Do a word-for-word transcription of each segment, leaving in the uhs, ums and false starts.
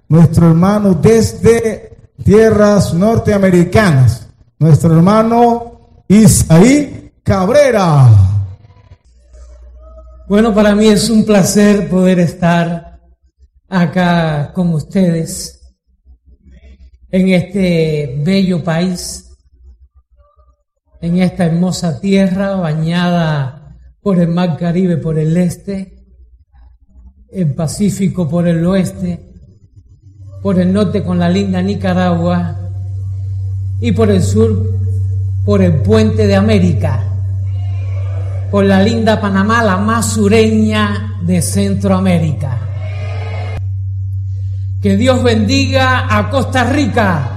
nuestro hermano desde tierras norteamericanas, nuestro hermano Isaí Cabrera. Bueno, para mí es un placer poder estar acá con ustedes en este bello país, en esta hermosa tierra bañada por el Mar Caribe por el este, el Pacífico por el oeste, por el norte con la linda Nicaragua y por el sur por el Puente de América, por la linda Panamá, la más sureña de Centroamérica. Que Dios bendiga a Costa Rica.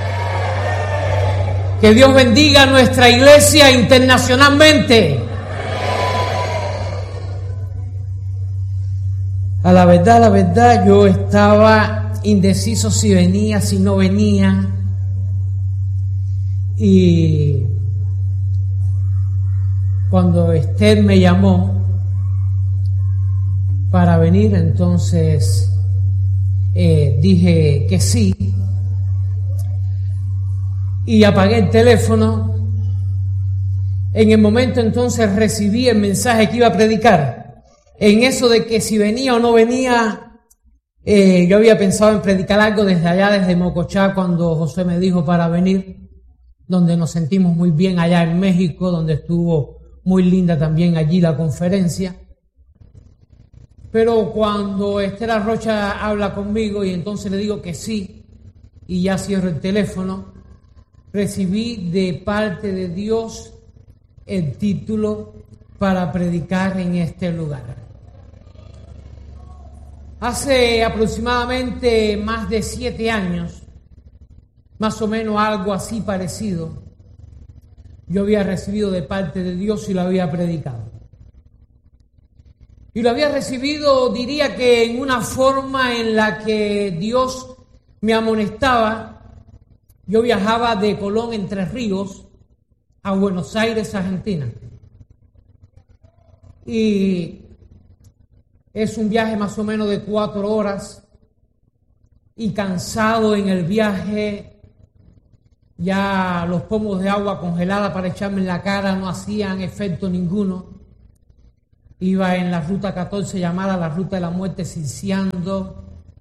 Que Dios bendiga a nuestra iglesia internacionalmente. A la verdad, a la verdad, yo estaba indeciso si venía, si no venía. Y cuando Esther me llamó para venir, entonces eh, dije que sí. Y apagué el teléfono. En el momento entonces recibí el mensaje que iba a predicar. En eso de que si venía o no venía, eh, yo había pensado en predicar algo desde allá, desde Mocochá, cuando José me dijo para venir, donde nos sentimos muy bien allá en México, donde estuvo muy linda también allí la conferencia. Pero cuando Esther Rocha habla conmigo y entonces le digo que sí, y ya cierro el teléfono, recibí de parte de Dios el título para predicar en este lugar. Hace aproximadamente más de siete años, más o menos algo así parecido, yo había recibido de parte de Dios y lo había predicado. Y lo había recibido, diría que en una forma en la que Dios me amonestaba. Yo viajaba de Colón, Entre Ríos, a Buenos Aires, Argentina. Y es un viaje más o menos de cuatro horas. Y cansado en el viaje, ya los pomos de agua congelada para echarme en la cara no hacían efecto ninguno. Iba en la ruta catorce llamada la Ruta de la Muerte, ciciando.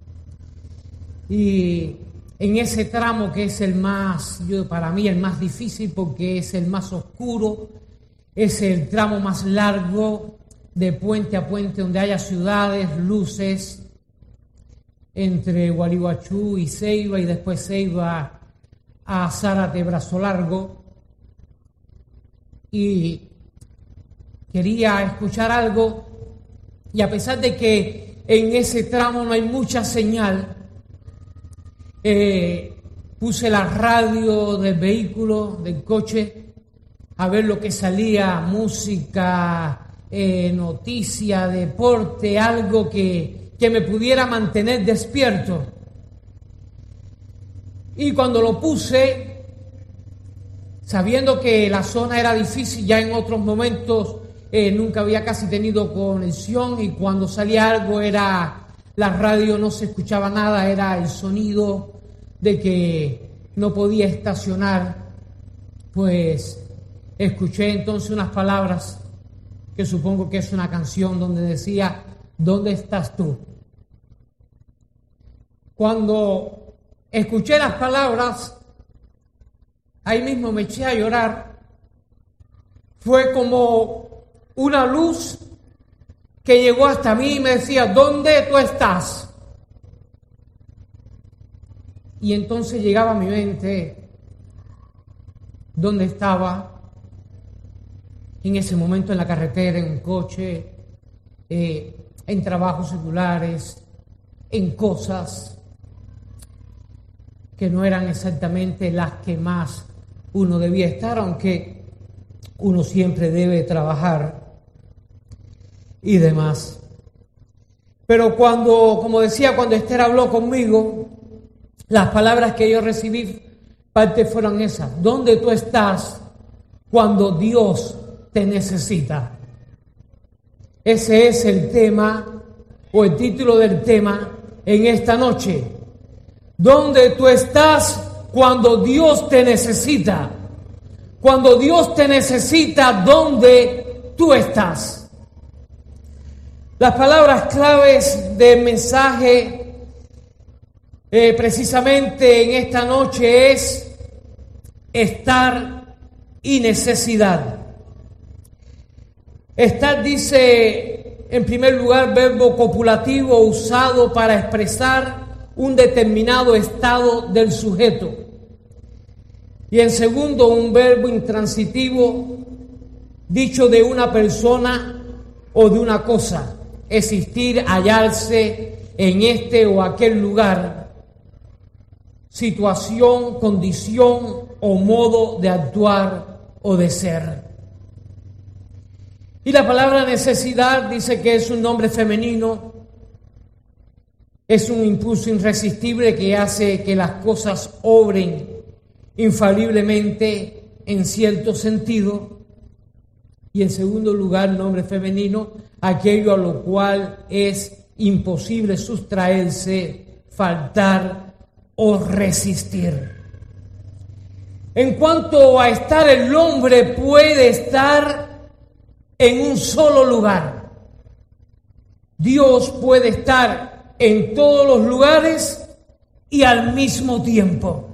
Y en ese tramo que es el más, yo, para mí el más difícil porque es el más oscuro, es el tramo más largo de puente a puente donde haya ciudades, luces, entre Gualeguaychú y Ceiba y después Ceiba a Zárate, Brazo Largo. Y quería escuchar algo y a pesar de que en ese tramo no hay mucha señal, Eh, puse la radio del vehículo, del coche, a ver lo que salía, música, eh, noticia, deporte, algo que, que me pudiera mantener despierto. Y cuando lo puse, sabiendo que la zona era difícil, ya en otros momentos eh, nunca había casi tenido conexión y cuando salía algo era, la radio no se escuchaba nada, era el sonido de que no podía estacionar, pues escuché entonces unas palabras que supongo que es una canción donde decía, ¿dónde estás tú? Cuando escuché las palabras, ahí mismo me eché a llorar. Fue como una luz que llegó hasta mí y me decía, ¿dónde tú estás? Y entonces llegaba a mi mente dónde estaba en ese momento en la carretera, en un coche, eh, en trabajos seculares, en cosas que no eran exactamente las que más uno debía estar, aunque uno siempre debe trabajar y demás. Pero cuando, como decía, cuando Esther habló conmigo, las palabras que yo recibí, parte fueron esas. ¿Dónde tú estás cuando Dios te necesita? Ese es el tema, o el título del tema, en esta noche. ¿Dónde tú estás cuando Dios te necesita? Cuando Dios te necesita, ¿dónde tú estás? Las palabras claves del mensaje eh, precisamente en esta noche es estar y necesidad. Estar dice en primer lugar verbo copulativo usado para expresar un determinado estado del sujeto. Y en segundo, un verbo intransitivo dicho de una persona o de una cosa, existir, hallarse en este o aquel lugar, situación, condición o modo de actuar o de ser. Y la palabra necesidad dice que es un nombre femenino, es un impulso irresistible que hace que las cosas obren infaliblemente en cierto sentido. Y en segundo lugar, nombre femenino, aquello a lo cual es imposible sustraerse, faltar o resistir. En cuanto a estar, el hombre puede estar en un solo lugar. Dios puede estar en todos los lugares y al mismo tiempo.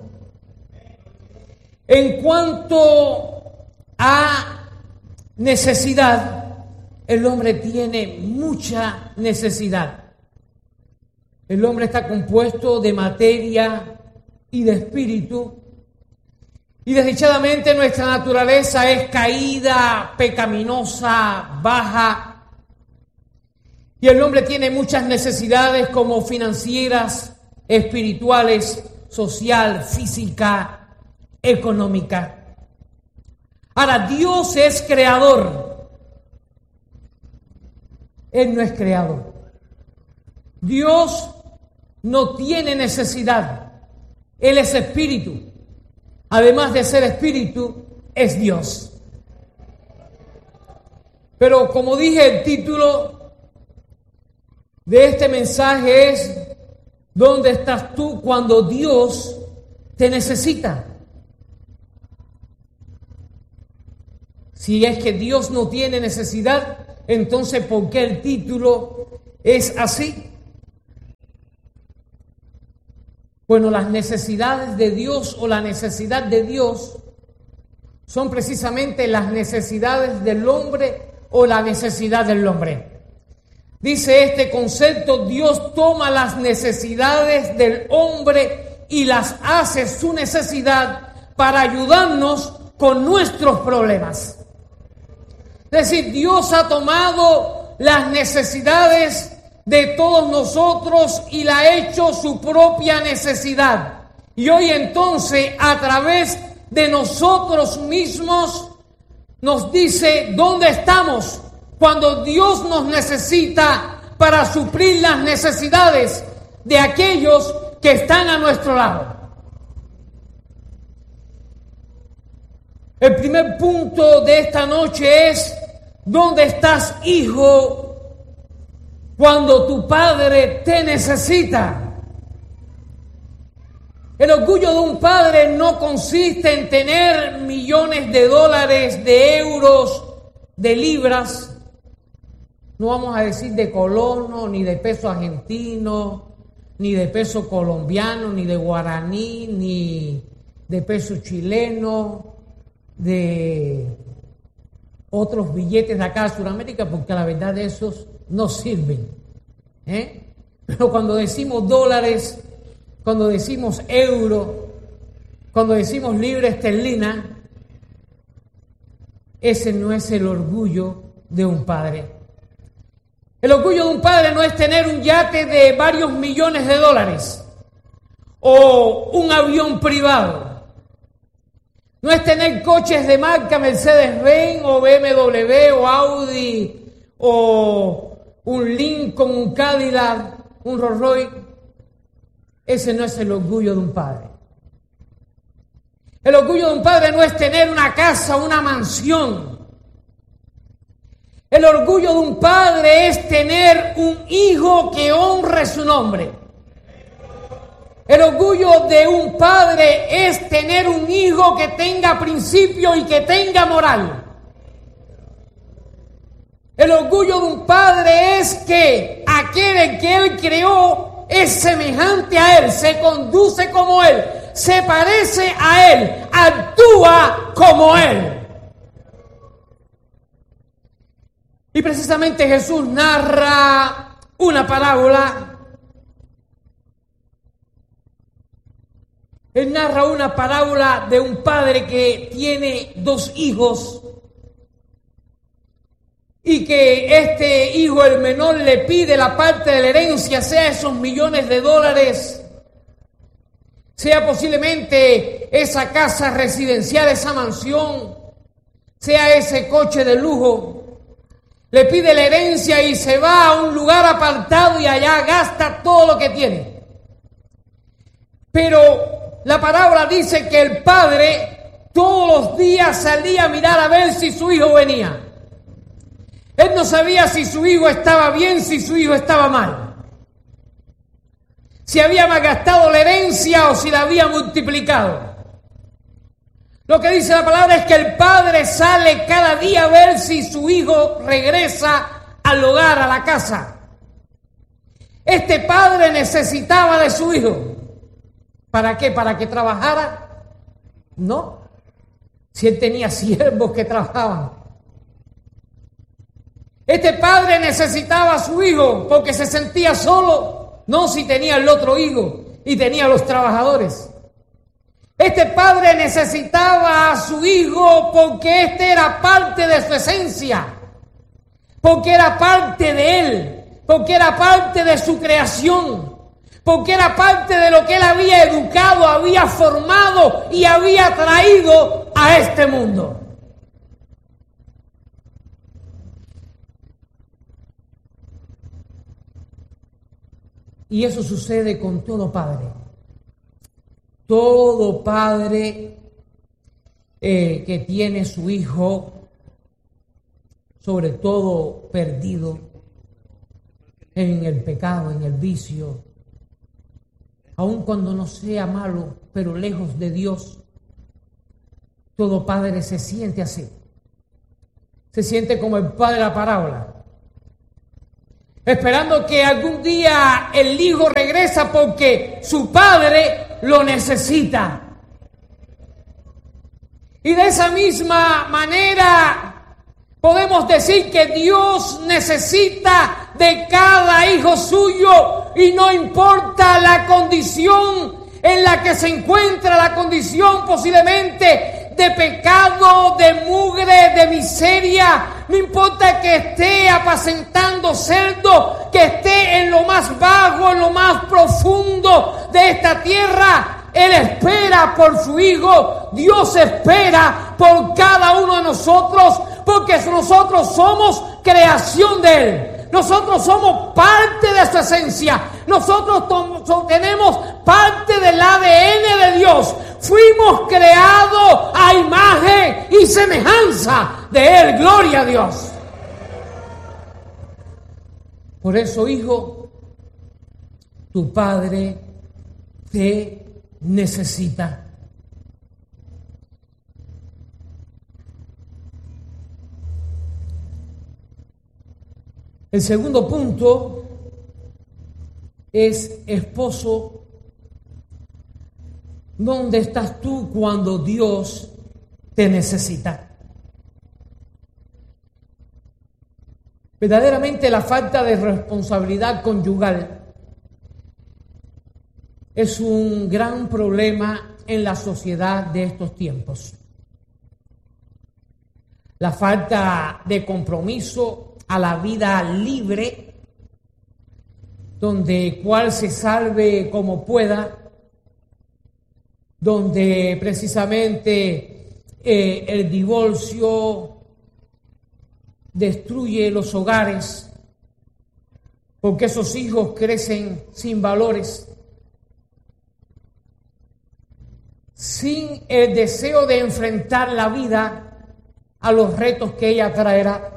En cuanto a necesidad, el hombre tiene mucha necesidad. El hombre está compuesto de materia y de espíritu. Y desdichadamente nuestra naturaleza es caída, pecaminosa, baja. Y el hombre tiene muchas necesidades como financieras, espirituales, social, física, económica. Ahora, Dios es creador. Él no es creador. Dios no tiene necesidad. Él es espíritu. Además de ser espíritu, es Dios. Pero como dije, el título de este mensaje es ¿dónde estás tú cuando Dios te necesita? Si es que Dios no tiene necesidad, entonces ¿por qué el título es así? Bueno, las necesidades de Dios o la necesidad de Dios son precisamente las necesidades del hombre o la necesidad del hombre. Dice este concepto, Dios toma las necesidades del hombre y las hace su necesidad para ayudarnos con nuestros problemas. Es decir, Dios ha tomado las necesidades de todos nosotros y la ha hecho su propia necesidad. Y hoy entonces, a través de nosotros mismos, nos dice dónde estamos cuando Dios nos necesita para suplir las necesidades de aquellos que están a nuestro lado. El primer punto de esta noche es ¿dónde estás, hijo, cuando tu padre te necesita? El orgullo de un padre no consiste en tener millones de dólares, de euros, de libras. No vamos a decir de colono, ni de peso argentino, ni de peso colombiano, ni de guaraní, ni de peso chileno, de otros billetes de acá de Sudamérica, porque la verdad de esos no sirven. ¿eh? Pero cuando decimos dólares, cuando decimos euro, cuando decimos libra esterlina, ese no es el orgullo de un padre. El orgullo de un padre no es tener un yate de varios millones de dólares o un avión privado. No es tener coches de marca Mercedes-Benz o B M W o Audi o un Lincoln, un Cadillac, un Rolls Royce. Ese no es el orgullo de un padre. El orgullo de un padre no es tener una casa, una mansión. El orgullo de un padre es tener un hijo que honre su nombre. El orgullo de un padre es tener un hijo que tenga principio y que tenga moral. El orgullo de un padre es que aquel que él creó es semejante a él, se conduce como él, se parece a él, actúa como él. Y precisamente Jesús narra una parábola. Él narra una parábola de un padre que tiene dos hijos y que este hijo, el menor, le pide la parte de la herencia, sea esos millones de dólares, sea posiblemente esa casa residencial, esa mansión, sea ese coche de lujo. Le pide la herencia y se va a un lugar apartado y allá gasta todo lo que tiene. Pero la parábola dice que el padre todos los días salía a mirar a ver si su hijo venía. Él no sabía si su hijo estaba bien, si su hijo estaba mal. Si había malgastado la herencia o si la había multiplicado. Lo que dice la palabra es que el padre sale cada día a ver si su hijo regresa al hogar, a la casa. Este padre necesitaba de su hijo. ¿Para qué? ¿Para que trabajara? No. Si él tenía siervos que trabajaban. Este padre necesitaba a su hijo porque se sentía solo. No, si tenía el otro hijo y tenía los trabajadores. Este padre necesitaba a su hijo porque este era parte de su esencia, porque era parte de él, porque era parte de su creación, porque era parte de lo que él había educado, había formado y había traído a este mundo. Y eso sucede con todo padre. Todo padre eh, que tiene su hijo, sobre todo perdido en el pecado, en el vicio, aun cuando no sea malo, pero lejos de Dios, todo padre se siente así. Se siente como el padre de la parábola, esperando que algún día el hijo regresa porque su padre lo necesita. Y de esa misma manera podemos decir que Dios necesita de cada hijo suyo y no importa la condición en la que se encuentra, la condición posiblemente de pecado, de mugre, de miseria. No importa que esté apacentando cerdo, que esté en lo más bajo, en lo más profundo de esta tierra. Él espera por su hijo. Dios espera por cada uno de nosotros, porque nosotros somos creación de Él. Nosotros somos parte de su esencia. Nosotros to- tenemos parte del A D N de Dios. Fuimos creados a imagen y semejanza de Él. Gloria a Dios. Por eso, hijo, tu padre te necesita. El segundo punto es: esposo, ¿dónde estás tú cuando Dios te necesita? Verdaderamente la falta de responsabilidad conyugal es un gran problema en la sociedad de estos tiempos. La falta de compromiso a la vida libre, donde cual se salve como pueda, donde precisamente eh, el divorcio destruye los hogares, porque esos hijos crecen sin valores, sin el deseo de enfrentar la vida a los retos que ella traerá,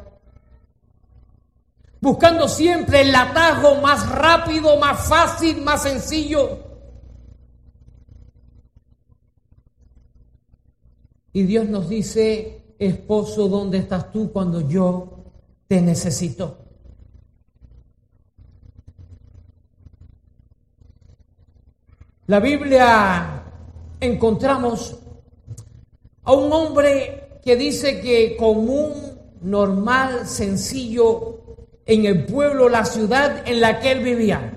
buscando siempre el atajo más rápido, más fácil, más sencillo. Y Dios nos dice, esposo, ¿dónde estás tú cuando yo te necesito? La Biblia encontramos a un hombre que dice que común, normal, sencillo, en el pueblo, la ciudad en la que él vivía.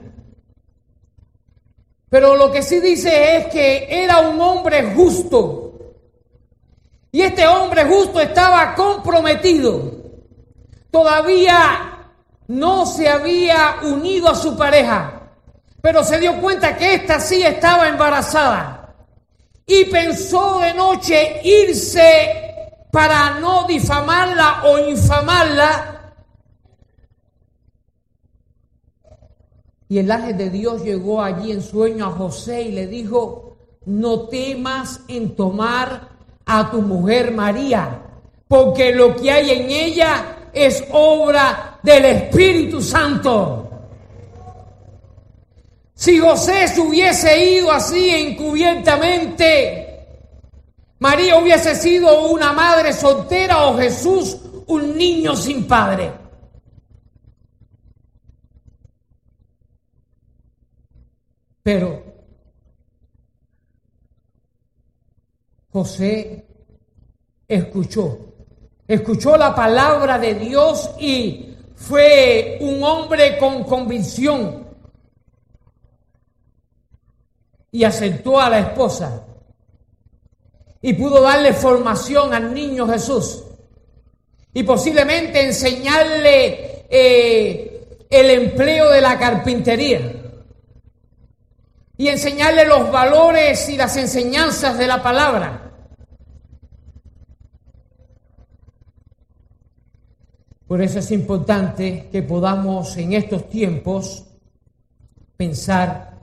Pero lo que sí dice es que era un hombre justo. Y este hombre justo estaba comprometido. Todavía no se había unido a su pareja, pero se dio cuenta que ésta sí estaba embarazada. Y pensó de noche irse para no difamarla o infamarla. Y el ángel de Dios llegó allí en sueño a José y le dijo, no temas en tomar a tu mujer María, porque lo que hay en ella es obra del Espíritu Santo. Si José se hubiese ido así encubiertamente, María hubiese sido una madre soltera o Jesús un niño sin padre. Pero José escuchó, escuchó la palabra de Dios y fue un hombre con convicción y aceptó a la esposa y pudo darle formación al niño Jesús y posiblemente enseñarle eh, el empleo de la carpintería. Y enseñarle los valores y las enseñanzas de la palabra. Por eso es importante que podamos en estos tiempos pensar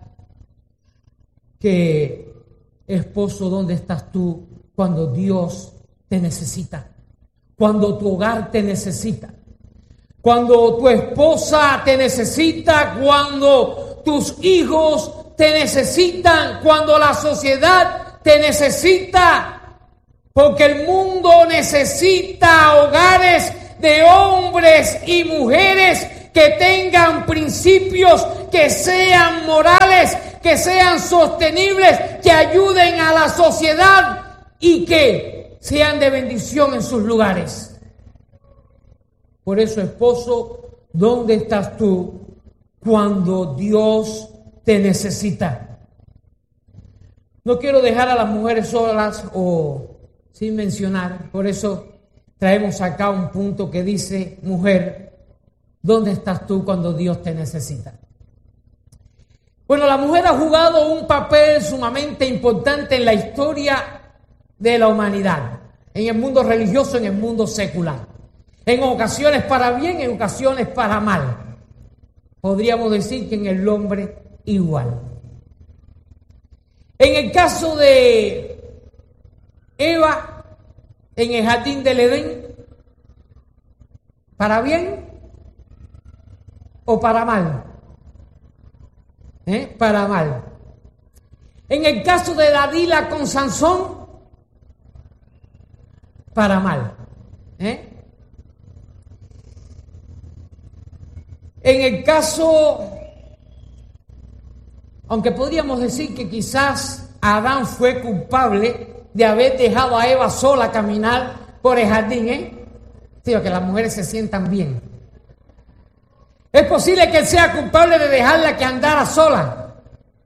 que, esposo, ¿dónde estás tú cuando Dios te necesita? Cuando tu hogar te necesita. Cuando tu esposa te necesita, cuando tus hijos te necesitan, cuando la sociedad te necesita, porque el mundo necesita hogares de hombres y mujeres que tengan principios, que sean morales, que sean sostenibles, que ayuden a la sociedad y que sean de bendición en sus lugares. Por eso, esposo, ¿dónde estás tú cuando Dios te necesita? No quiero dejar a las mujeres solas o sin mencionar, por eso traemos acá un punto que dice, mujer, ¿dónde estás tú cuando Dios te necesita? Bueno, la mujer ha jugado un papel sumamente importante en la historia de la humanidad, en el mundo religioso, en el mundo secular, en ocasiones para bien, en ocasiones para mal. Podríamos decir que en el hombre igual. En el caso de Eva, en el jardín del Edén, ¿para bien o para mal? ¿Eh? Para mal. En el caso de Dalila con Sansón, para mal. ¿Eh? En el caso, aunque podríamos decir que quizás Adán fue culpable de haber dejado a Eva sola caminar por el jardín, ¿eh? Tío, que las mujeres se sientan bien. Es posible que él sea culpable de dejarla que andara sola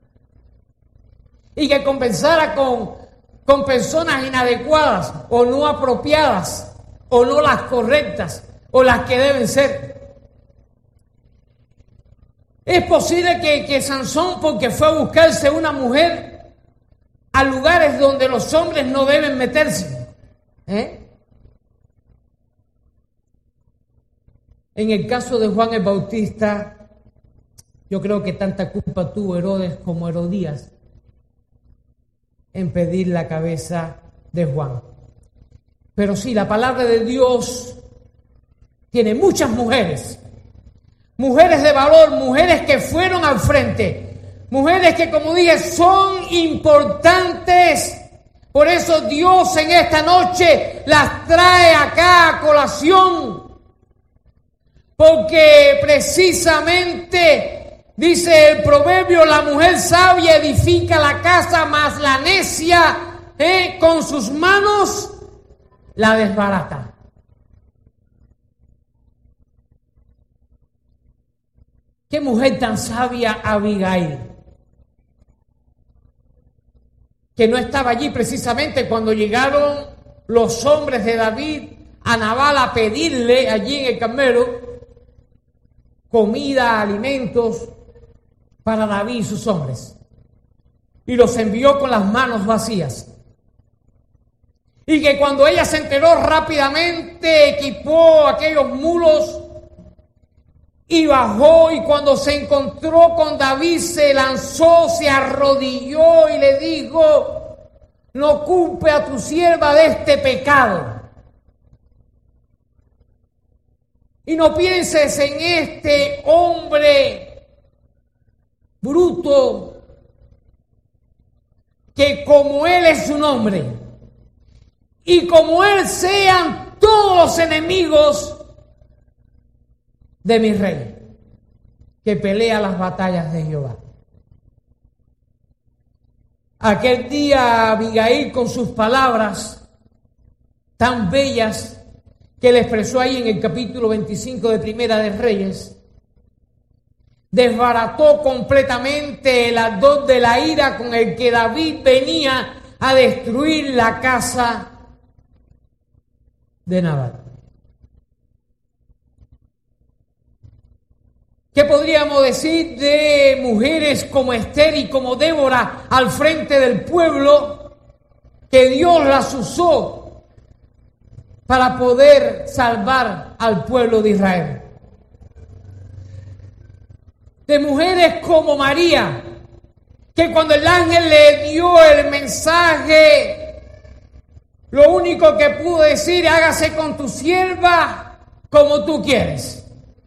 y que compensara con, con personas inadecuadas o no apropiadas o no las correctas o las que deben ser. Es posible que, que Sansón, porque fue a buscarse una mujer a lugares donde los hombres no deben meterse, ¿eh? En el caso de Juan el Bautista, yo creo que tanta culpa tuvo Herodes como Herodías en pedir la cabeza de Juan. Pero sí, la palabra de Dios tiene muchas mujeres, mujeres de valor, mujeres que fueron al frente, mujeres que, como dije, son importantes Por eso Dios en esta noche las trae acá a colación. Porque precisamente dice el proverbio, la mujer sabia edifica la casa, mas la necia eh, con sus manos la desbarata. Qué mujer tan sabia Abigail, que no estaba allí precisamente cuando llegaron los hombres de David a Nabal a pedirle allí en el Carmelo comida, alimentos para David y sus hombres. Y los envió con las manos vacías. Y que cuando ella se enteró rápidamente equipó aquellos mulos y bajó, y cuando se encontró con David se lanzó, se arrodilló y le dijo: no culpe a tu sierva de este pecado. Y no pienses en este hombre bruto, que como él es su nombre, y como él sean todos los enemigos de mi rey, que pelea las batallas de Jehová. Aquel día Abigail, con sus palabras tan bellas que le expresó ahí en el capítulo veinticinco de Primera de Reyes, desbarató completamente el ardor de la ira con el que David venía a destruir la casa de Nabal. ¿Qué podríamos decir de mujeres como Esther y como Débora al frente del pueblo, que Dios las usó para poder salvar al pueblo de Israel? De mujeres como María, que cuando el ángel le dio el mensaje, lo único que pudo decir: hágase con tu sierva como tú quieres.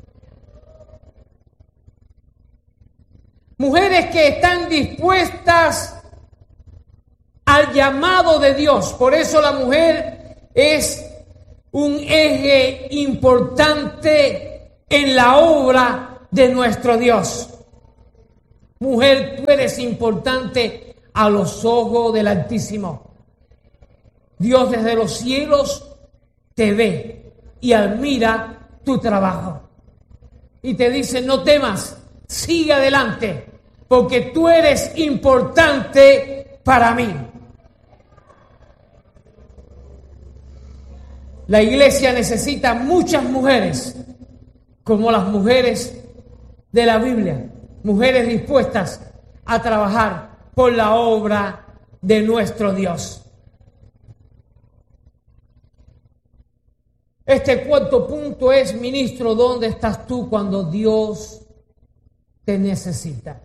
Mujeres que están dispuestas al llamado de Dios. Por eso la mujer es un eje importante en la obra de nuestro Dios. Mujer, tú eres importante a los ojos del Altísimo. Dios desde los cielos te ve y admira tu trabajo. Y te dice: no temas, sigue adelante, porque tú eres importante para mí. La iglesia necesita muchas mujeres como las mujeres de la Biblia, mujeres dispuestas a trabajar por la obra de nuestro Dios. Este cuarto punto es: ministro, ¿dónde estás tú cuando Dios te necesita?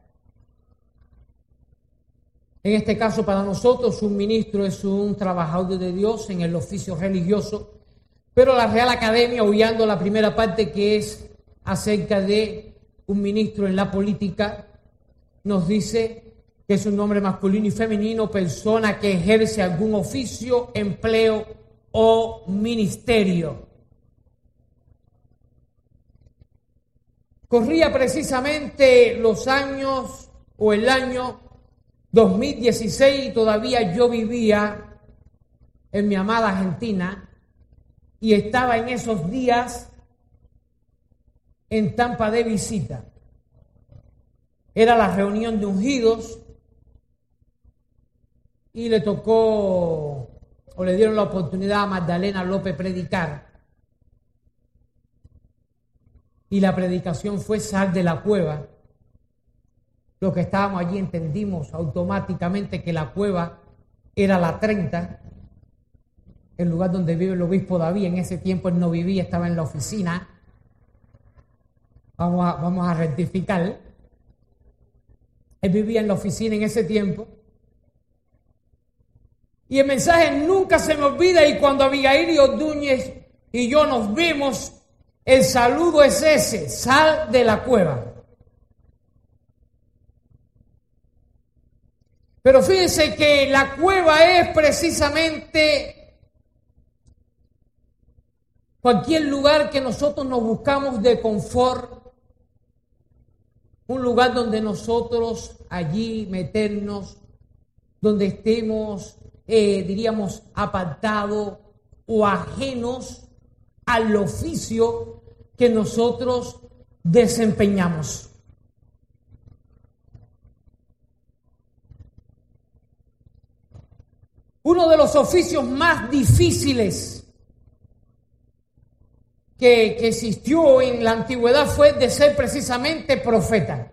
En este caso, para nosotros, un ministro es un trabajador de Dios en el oficio religioso, pero la Real Academia, obviando la primera parte que es acerca de un ministro en la política, nos dice que es un nombre masculino y femenino, persona que ejerce algún oficio, empleo o ministerio. Corría precisamente los años o el año dos mil dieciséis y todavía yo vivía en mi amada Argentina y estaba en esos días en Tampa de visita. Era la reunión de ungidos y le tocó o le dieron la oportunidad a Magdalena López predicar. Y la predicación fue: sal de la cueva. Los que estábamos allí entendimos automáticamente que la cueva era la treinta, el lugar donde vive el obispo David. En ese tiempo él no vivía, estaba en la oficina. Vamos a, vamos a rectificar. Él vivía en la oficina en ese tiempo. Y el mensaje nunca se me olvida, y cuando Abigail y Ordúñez y yo nos vimos, el saludo es ese: sal de la cueva. Pero fíjense que la cueva es precisamente cualquier lugar que nosotros nos buscamos de confort, un lugar donde nosotros allí meternos, donde estemos, eh, diríamos, apartados o ajenos al oficio que nosotros desempeñamos. Uno de los oficios más difíciles que, que existió en la antigüedad fue el de ser precisamente profeta.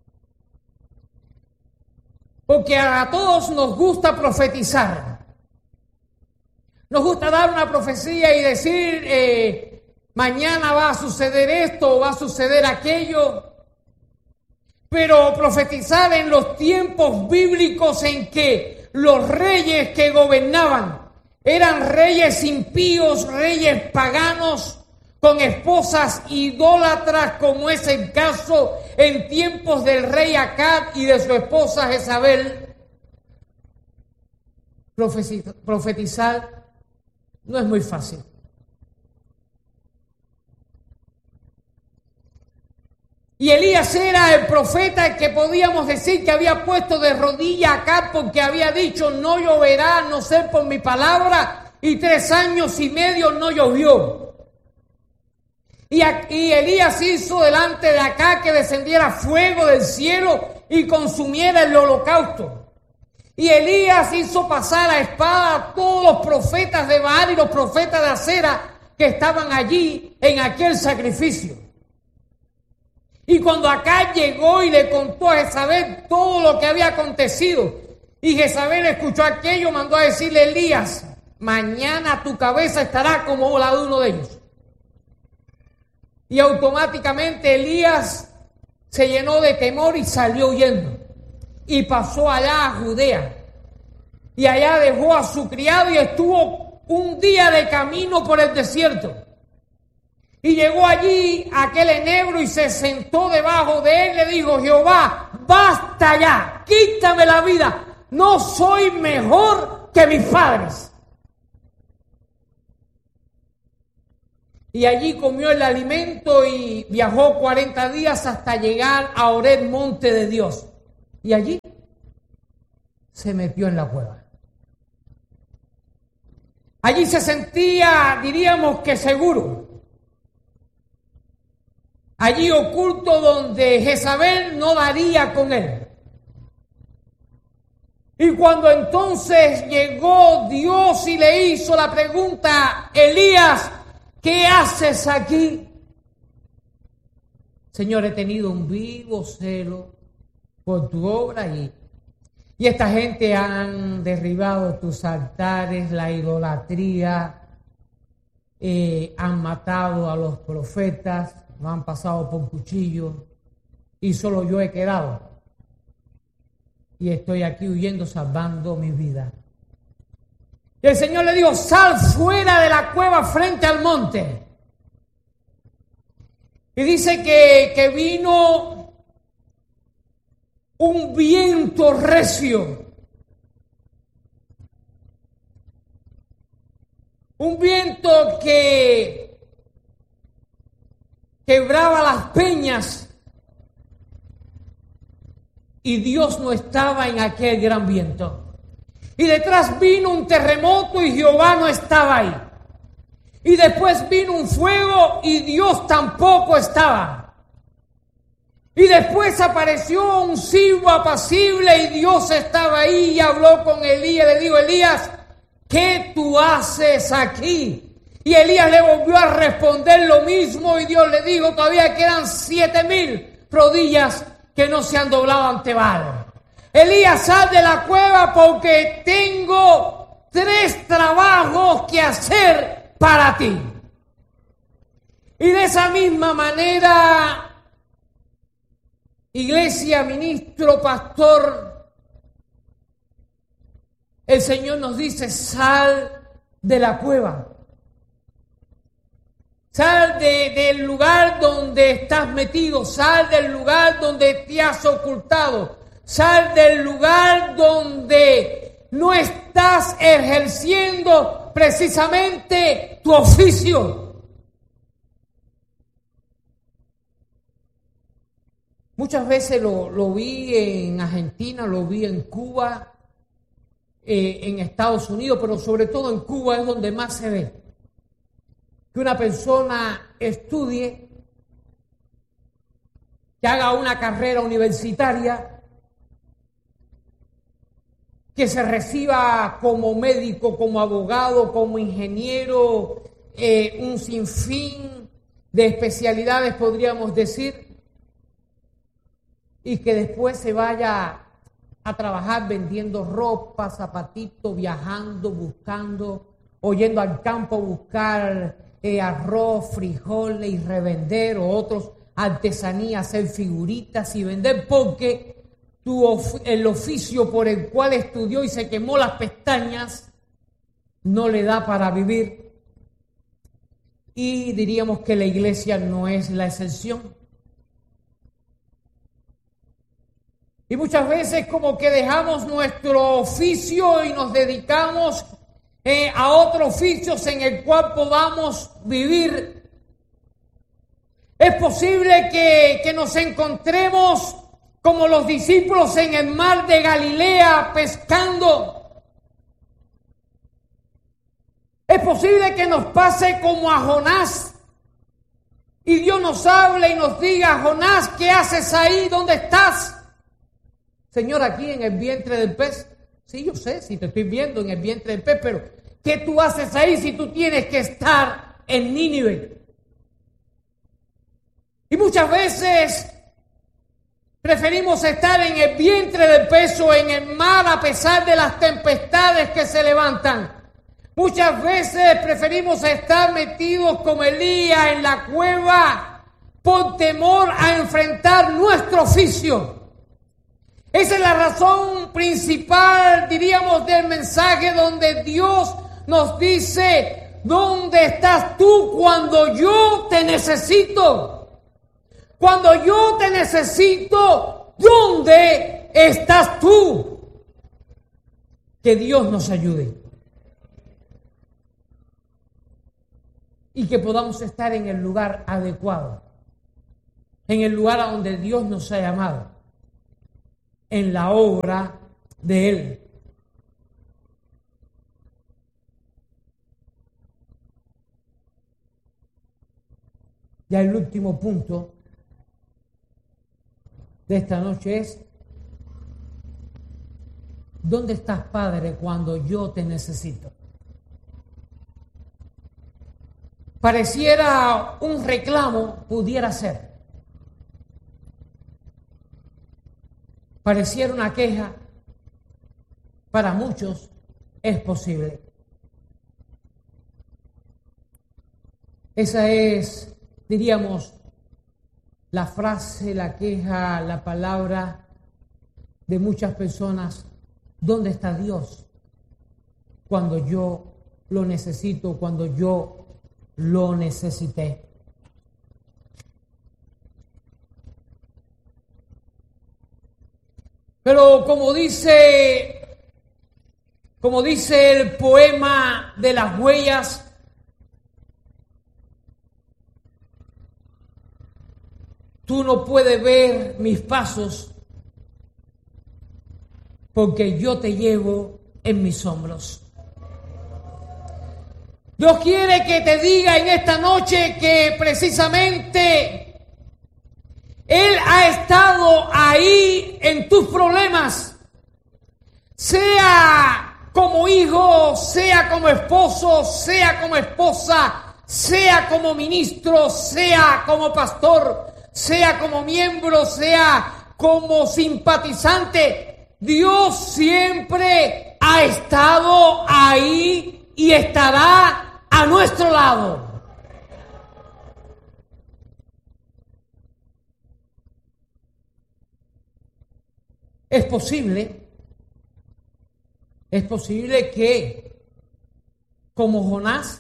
Porque a todos nos gusta profetizar. Nos gusta dar una profecía y decir, eh, mañana va a suceder esto o va a suceder aquello. Pero profetizar en los tiempos bíblicos en que los reyes que gobernaban eran reyes impíos, reyes paganos, con esposas idólatras, como es el caso en tiempos del rey Acab y de su esposa Jezabel. Profetizar no es muy fácil. Y Elías era el profeta que podíamos decir que había puesto de rodillas acá porque había dicho no lloverá a no ser por mi palabra, y tres años y medio no llovió. Y, y Elías hizo delante de acá que descendiera fuego del cielo y consumiera el holocausto. Y Elías hizo pasar a espada a todos los profetas de Baal y los profetas de Acera que estaban allí en aquel sacrificio. Y cuando Acab llegó y le contó a Jezabel todo lo que había acontecido, y Jezabel escuchó aquello, mandó a decirle a Elías, mañana tu cabeza estará como la de uno de ellos. Y automáticamente Elías se llenó de temor y salió huyendo. Y pasó allá a Judea. Y allá dejó a su criado y estuvo un día de camino por el desierto. Y llegó allí aquel enebro y se sentó debajo de él. Le dijo, Jehová, basta ya, quítame la vida. No soy mejor que mis padres. Y allí comió el alimento y viajó cuarenta días hasta llegar a Horeb, monte de Dios. Y allí se metió en la cueva. Allí se sentía, diríamos que seguro. Allí oculto donde Jezabel no daría con él. Y cuando entonces llegó Dios y le hizo la pregunta, Elías, ¿qué haces aquí? Señor, he tenido un vivo celo por tu obra y, y esta gente han derribado tus altares, la idolatría, eh, han matado a los profetas, me han pasado por cuchillo y solo yo he quedado. Y estoy aquí huyendo, salvando mi vida. Y el Señor le dijo, sal fuera de la cueva frente al monte. Y dice que, que vino un viento recio. Un viento que quebraba las peñas y Dios no estaba en aquel gran viento. Y detrás vino un terremoto y Jehová no estaba ahí. Y después vino un fuego y Dios tampoco estaba. Y después apareció un silbo apacible y Dios estaba ahí y habló con Elías. Le dijo, Elías, ¿qué tú haces aquí? Y Elías le volvió a responder lo mismo y Dios le dijo, todavía quedan siete mil rodillas que no se han doblado ante Baal. Elías, sal de la cueva porque tengo tres trabajos que hacer para ti. Y de esa misma manera, iglesia, ministro, pastor, el Señor nos dice, sal de la cueva. Sal de, del lugar donde estás metido, sal del lugar donde te has ocultado, Sal del lugar donde no estás ejerciendo precisamente tu oficio. Muchas veces lo, lo vi en Argentina, lo vi en Cuba, eh, en Estados Unidos, pero sobre todo en Cuba es donde más se ve. Que una persona estudie, que haga una carrera universitaria, que se reciba como médico, como abogado, como ingeniero, eh, un sinfín de especialidades podríamos decir, y que después se vaya a trabajar vendiendo ropa, zapatitos, viajando, buscando, o yendo al campo a buscar eh, arroz, frijoles y revender, o otros artesanías, hacer figuritas y vender, porque tu of- el oficio por el cual estudió y se quemó las pestañas no le da para vivir. Y diríamos que la iglesia no es la excepción. Y muchas veces como que dejamos nuestro oficio y nos dedicamos eh, a otros oficios en el cual podamos vivir. Es posible que, que nos encontremos como los discípulos en el mar de Galilea pescando. Es posible que nos pase como a Jonás y Dios nos hable y nos diga: Jonás, ¿qué haces ahí? ¿Dónde estás? Señor, aquí en el vientre del pez. Sí, yo sé, si te estoy viendo en el vientre del pez, pero ¿qué tú haces ahí si tú tienes que estar en Nínive? Y muchas veces preferimos estar en el vientre del pez o en el mar a pesar de las tempestades que se levantan. Muchas veces preferimos estar metidos como Elías en la cueva por temor a enfrentar nuestro oficio. Esa es la razón principal, diríamos, del mensaje donde Dios nos dice: ¿dónde estás tú cuando yo te necesito? Cuando yo te necesito, ¿dónde estás tú? Que Dios nos ayude. Y que podamos estar en el lugar adecuado, en el lugar a donde Dios nos ha llamado, en la obra de Él. Ya el último punto de esta noche es: ¿dónde estás, Padre, cuando yo te necesito? Pareciera un reclamo, pudiera ser. Pareciera una queja, para muchos es posible. Esa es, diríamos, la frase, la queja, la palabra de muchas personas. ¿Dónde está Dios cuando yo lo necesito, cuando yo lo necesité? Pero como dice, como dice el poema de las huellas, tú no puedes ver mis pasos porque yo te llevo en mis hombros. Dios quiere que te diga en esta noche que precisamente Él ha estado ahí en tus problemas, sea como hijo, sea como esposo, sea como esposa, sea como ministro, sea como pastor, sea como miembro, sea como simpatizante. Dios siempre ha estado ahí y estará a nuestro lado. Es posible, es posible que, como Jonás,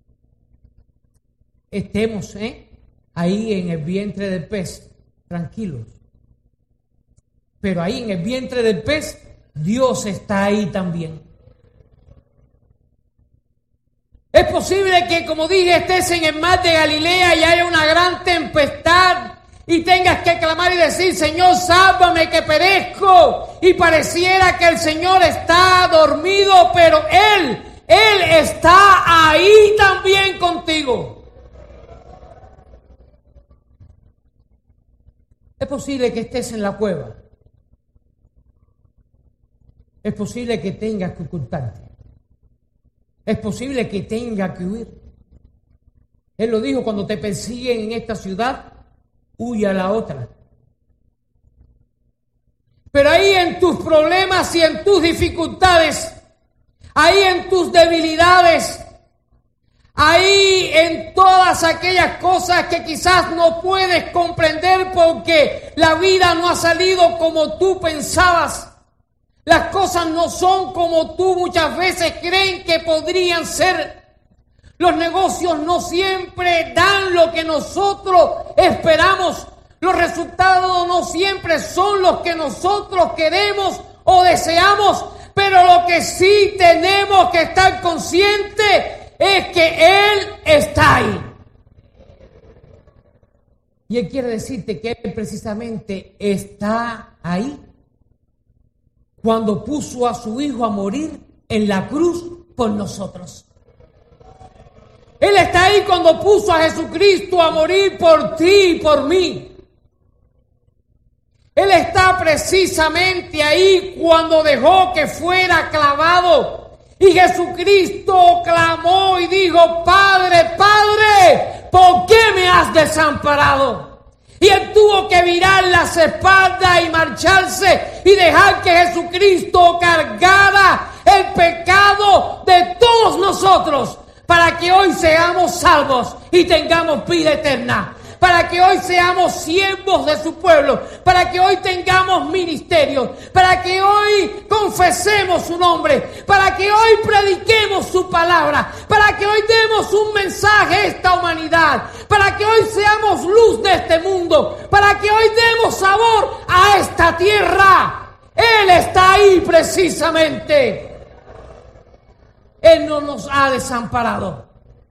estemos ¿eh? ahí en el vientre del pez, tranquilos. Pero ahí en el vientre del pez, Dios está ahí también. Es posible que, como dije, estés en el mar de Galilea y haya una gran tempestad y tengas que clamar y decir: Señor, sálvame que perezco. Y pareciera que el Señor está dormido, pero Él, Él está ahí también contigo. Es posible que estés en la cueva. Es posible que tengas que ocultarte. Es posible que tengas que huir. Él lo dijo: cuando te persiguen en esta ciudad, huye a la otra. Pero ahí en tus problemas y en tus dificultades, ahí en tus debilidades, ahí en todas aquellas cosas que quizás no puedes comprender porque la vida no ha salido como tú pensabas, las cosas no son como tú muchas veces creen que podrían ser. Los negocios no siempre dan lo que nosotros esperamos. Los resultados no siempre son los que nosotros queremos o deseamos. Pero lo que sí tenemos que estar conscientes es que Él está ahí. Y Él quiere decirte que Él precisamente está ahí cuando puso a su Hijo a morir en la cruz por nosotros. Él está ahí cuando puso a Jesucristo a morir por ti y por mí. Él está precisamente ahí cuando dejó que fuera clavado. Y Jesucristo clamó y dijo: Padre, Padre, ¿por qué me has desamparado? Y Él tuvo que virar las espaldas y marcharse y dejar que Jesucristo cargara el pecado de todos nosotros, para que hoy seamos salvos y tengamos vida eterna, para que hoy seamos siervos de su pueblo, para que hoy tengamos ministerios, para que hoy confesemos su nombre, para que hoy prediquemos su palabra, para que hoy demos un mensaje a esta humanidad, para que hoy seamos luz de este mundo, para que hoy demos sabor a esta tierra. Él está ahí precisamente. Él no nos ha desamparado.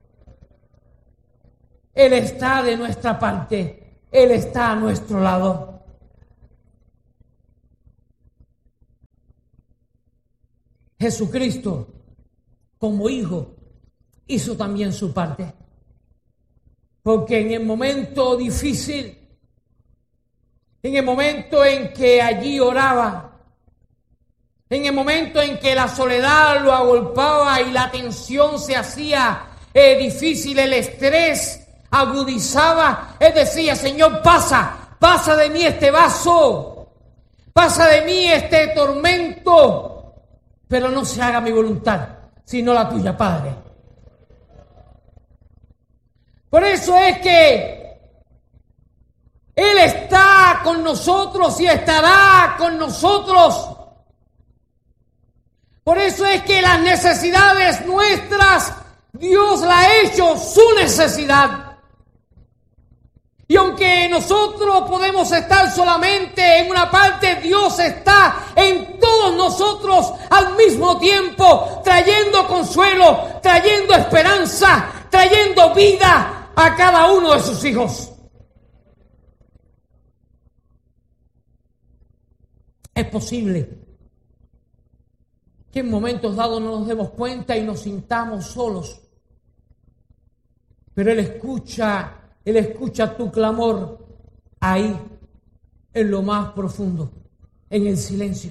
Él está de nuestra parte. Él está a nuestro lado. Jesucristo, como Hijo, hizo también su parte. Porque en el momento difícil, en el momento en que allí oraba, en el momento en que la soledad lo agolpaba y la tensión se hacía eh, difícil, el estrés agudizaba, Él decía: Señor, pasa, pasa de mí este vaso, pasa de mí este tormento, pero no se haga mi voluntad, sino la tuya, Padre. Por eso es que Él está con nosotros y estará con nosotros. Por eso es que las necesidades nuestras, Dios la ha hecho su necesidad. Y aunque nosotros podemos estar solamente en una parte, Dios está en todos nosotros al mismo tiempo, trayendo consuelo, trayendo esperanza, trayendo vida a cada uno de sus hijos. Es posible que en momentos dados no nos demos cuenta y nos sintamos solos. Pero Él escucha, Él escucha tu clamor ahí, en lo más profundo, en el silencio.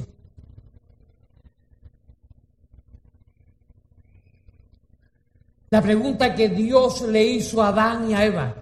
La pregunta que Dios le hizo a Adán y a Eva,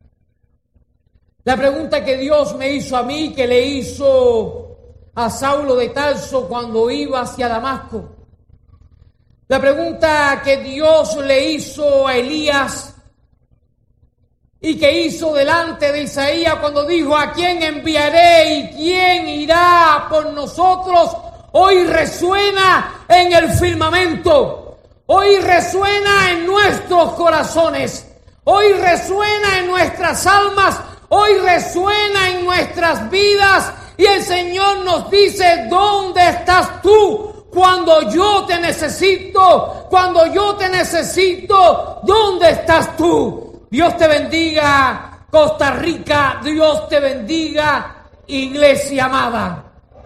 la pregunta que Dios me hizo a mí, que le hizo a Saulo de Tarso cuando iba hacia Damasco, la pregunta que Dios le hizo a Elías y que hizo delante de Isaías cuando dijo: ¿a quién enviaré y quién irá por nosotros? Hoy resuena en el firmamento, hoy resuena en nuestros corazones, hoy resuena en nuestras almas, hoy resuena en nuestras vidas. Y el Señor nos dice, ¿dónde estás tú cuando yo te necesito? Cuando yo te necesito, ¿dónde estás tú? Dios te bendiga, Costa Rica. Dios te bendiga, iglesia amada.